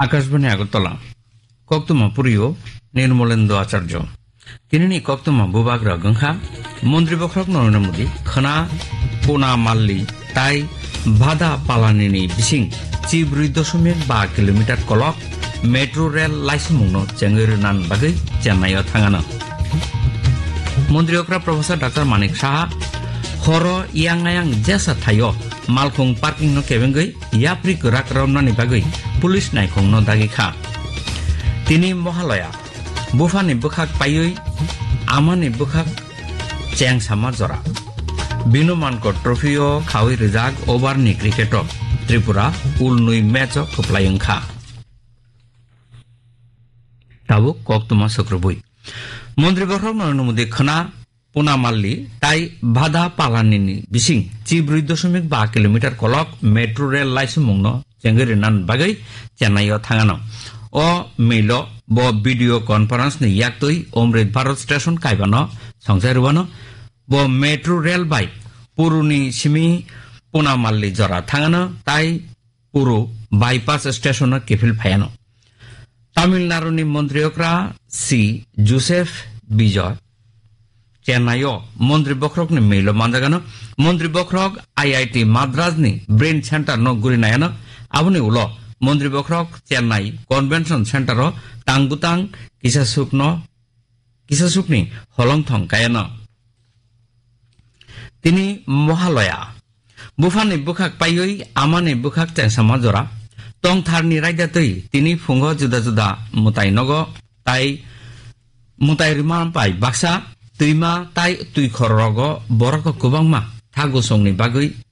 আকাশবাণী আগরতলা কক্তমা পুরিও নির্মলেন্দু আচার্য তিনি কক্তমা বুবাগ্রা গংখা মন্ত্রী বখরক নরেন্দ্র মোদী খনা পোনা মাল্লি তাই ভাদা পালানিনি বিসিং 4.5 কিলোমিটার কলক মেট্রো রেল লাইসিমুংনো চেঙ্গিরনান বাগৈ চেন্নাই থাঙানো মন্ত্রী অকরা প্রফেসর ডাক্তার মানিক সাহা হর ইয়াং জেসা থাইও মালখং পার্কিং নো কেবেঙ্গৈ ইয়াপ্রি গরাক রমনানি বাগৈ পুলিশ নাইখং নো দাগিখা তিনি মহালয়া বুফানি বুখাক পাইयै আমানি বুখাক চেং সামা জরা বিনুমানকর ট্রফিও খাওই রিজাক ওভারনি ক্রিকেট ত্রিপুরা উলনুই ম্যাচ খুপলাইংখা তাবুক কক্তমা শুক্রবই মন্ত্রী বখরক নরেন্দ্র মোদী খনা পোনা মাল্লি তাই ভাদা পালানিনি বিসিং 4.5 কিলোমিটার কলক মেট্রো রেল লাইসিমুংন চেঙ্গিরনান বাগৈ চেন্নাই থাঙানো ও মিল ব ভিডিও কনফারেন্স ni yaktoi অমৃত ভারত স্টেশন কাইবানো সংসারবানো ব মেট্রো রেল বাই পুরুনি সিমি পোনা মাল্লি জরা থাঙানো তাই পুরো বাইপাস স্টেশন কেফিল ফায়ানো তামিলনাড়ুনি মন্ত্রীকরা সি জোসেফ বিজয় চেন্নাই মন্ত্রী বখরকনি মিল মানজাগানো মন্ত্রী বখরক আইআইটি মাদ্রাজনি ব্রেন সেন্টার ন গুরিনায়ানো আবনি উল মন্ত্রী বখরক চেন্নাই কনভেনশন সেন্টার টাংবুতাং কিসাসুকনি হলংথং কায়ানো তিনি মহালয়া বুফানি বুখাক পাইयै আমানি বুখাক চেংসামা জরা টংথারনি রাইদাতৈ তিনি ফুঙ্গ জুদা জুদা মুতাই নগ তাই মুতাই রিমান পাই বাক্সা তুইমা তাই তুই খরগ বরক কুবাংমা থাগু সংনি বাগৈ